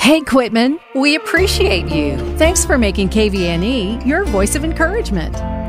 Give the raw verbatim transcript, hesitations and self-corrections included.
Hey, Quitman. We appreciate you. Thanks for making K V N E your voice of encouragement.